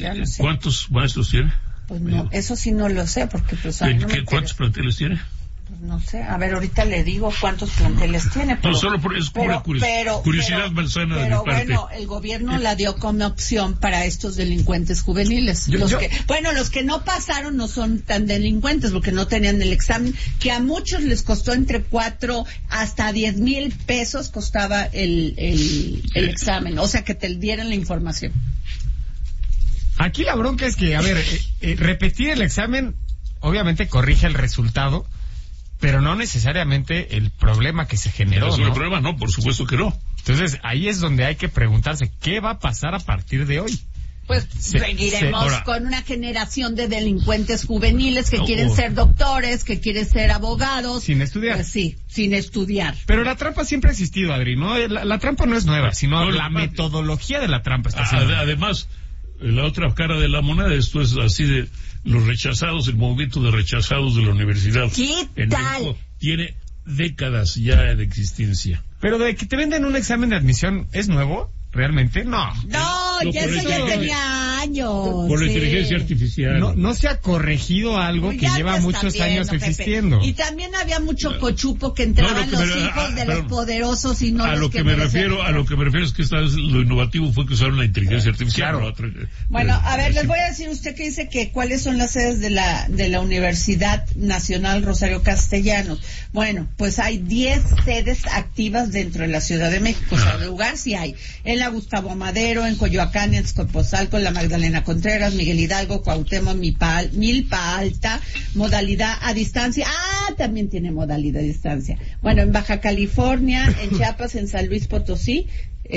ya no sé. ¿Cuántos maestros tiene? Pues no, eso sí no lo sé, porque pues a mí no me ¿Cuántos planteles tiene? Pues no sé, a ver, ahorita le digo cuántos planteles tiene. Pero, no, solo es pura curiosidad malsana de mi parte. Pero bueno, el gobierno la dio como opción para estos delincuentes juveniles. Los que no pasaron no son tan delincuentes, porque no tenían el examen, que a muchos les costó entre 4 hasta 10,000 pesos costaba el examen, o sea, que te dieran la información. Aquí la bronca es que, a ver, repetir el examen obviamente corrige el resultado, pero no necesariamente el problema que se generó, ¿no? El problema no, por supuesto que no. Entonces, ahí es donde hay que preguntarse, ¿qué va a pasar a partir de hoy? Pues seguiremos con una generación de delincuentes juveniles que quieren ser doctores, que quieren ser abogados. Sin estudiar. Pues sí, sin estudiar. Pero la trampa siempre ha existido, Adri, ¿no? La trampa no es nueva, sino la metodología de la trampa está siendo. Además, la otra cara de la moneda, esto es así de los rechazados, el movimiento de rechazados de la universidad. ¿Qué tal? Tiene décadas ya de existencia. Pero de que te venden un examen de admisión, ¿es nuevo? ¿Realmente? No, eso ya tenía años. Por la inteligencia artificial. No se ha corregido algo que lleva muchos años existiendo. Y también había mucho cochupo que entraban los hijos de los poderosos y no a los lo que me refiero es que esta vez lo innovativo fue que usaron la inteligencia artificial. Claro. Bueno, a ver, les voy a decir, usted que dice que cuáles son las sedes de la Universidad Nacional Rosario Castellanos. Bueno, pues hay 10 sedes activas dentro de la Ciudad de México. O sea, lugar sí hay. En la Gustavo Madero, en Coyoacán, en Escopozalco, en la Magdalena Contreras, Miguel Hidalgo, Cuauhtémoc, Milpa Alta, modalidad a distancia. También tiene modalidad a distancia. Bueno, en Baja California, en Chiapas, en San Luis Potosí,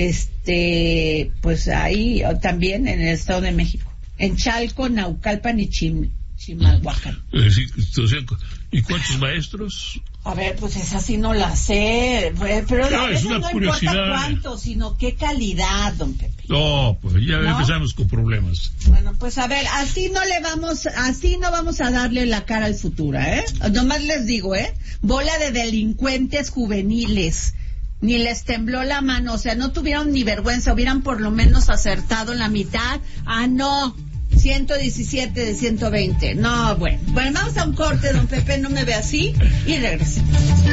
pues ahí también en el Estado de México. En Chalco, Naucalpan y Chimalhuacán. ¿Y cuántos maestros? A ver, pues esa sí no la sé, pero a veces no importa cuánto, sino qué calidad, don Pepe. No, pues ya empezamos con problemas. Bueno, pues a ver, así no vamos a darle la cara al futuro, Nomás les digo, bola de delincuentes juveniles. Ni les tembló la mano, o sea, no tuvieron ni vergüenza, hubieran por lo menos acertado en la mitad. No. 117 de 120. No, bueno, vamos a un corte, don Pepe, no me ve así, y regresemos.